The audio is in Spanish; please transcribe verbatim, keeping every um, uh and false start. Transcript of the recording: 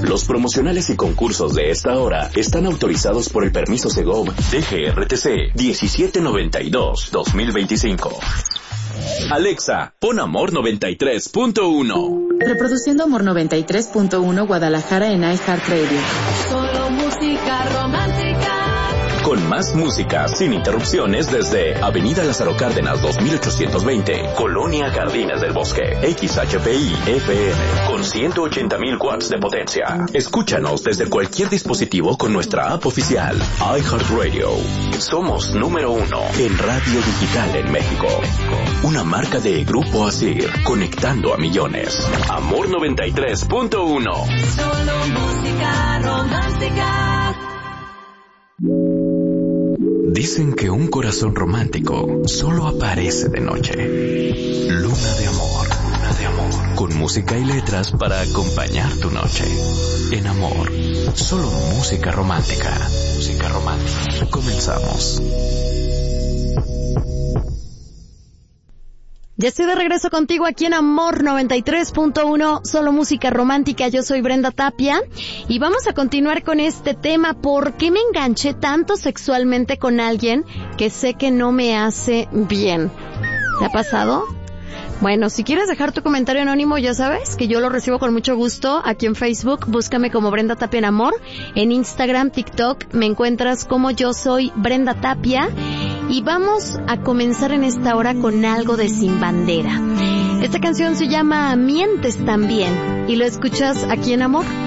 Los promocionales y concursos de esta hora están autorizados por el permiso Segov D G R T C diecisiete noventa y dos guión dos mil veinticinco. Alexa, pon Amor noventa y tres punto uno. Reproduciendo Amor noventa y tres punto uno Guadalajara en iHeartRadio. Solo música romántica. Con más música, sin interrupciones, desde Avenida Lázaro Cárdenas dos mil ochocientos veinte, Colonia Jardines del Bosque, X H P I F M, con ciento ochenta mil watts de potencia. Escúchanos desde cualquier dispositivo con nuestra app oficial, iHeartRadio. Somos número uno en radio digital en México. Una marca de Grupo Asir, conectando a millones. Amor noventa y tres punto uno. Solo música romántica. Dicen que un corazón romántico solo aparece de noche. Luna de amor, luna de amor. Con música y letras para acompañar tu noche. En Amor, solo música romántica. Música romántica. Comenzamos. Ya estoy de regreso contigo aquí en Amor noventa y tres punto uno, solo música romántica. Yo soy Brenda Tapia y vamos a continuar con este tema. ¿Por qué me enganché tanto sexualmente con alguien que sé que no me hace bien? ¿Te ha pasado? Bueno, si quieres dejar tu comentario anónimo, ya sabes que yo lo recibo con mucho gusto aquí en Facebook. Búscame como Brenda Tapia en Amor. En Instagram, TikTok, me encuentras como Yo Soy Brenda Tapia. Y vamos a comenzar en esta hora con algo de Sin Bandera. Esta canción se llama Mientes También y lo escuchas aquí en Amor.